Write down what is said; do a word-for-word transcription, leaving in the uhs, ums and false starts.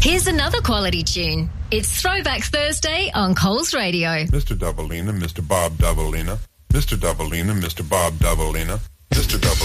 Here's another quality tune. It's Throwback Thursday on Coles Radio. Mister Doubleina, Mister Bob Doubleina, Mister Doubleina, Mister Bob Doubleina, Mister Doubleina.